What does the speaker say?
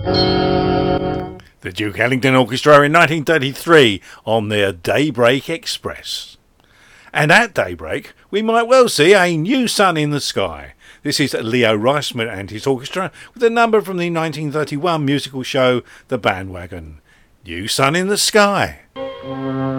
The Duke Ellington Orchestra in 1933 on their Daybreak Express. And at daybreak, we might well see a new sun in the sky. This is Leo Reisman and his orchestra with a number from the 1931 musical show The Bandwagon. New sun in the sky.